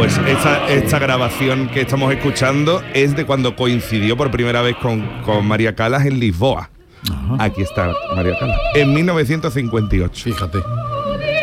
Pues esta grabación que estamos escuchando es de cuando coincidió por primera vez con María Callas en Lisboa. Ajá. Aquí está María Callas, en 1958. Fíjate.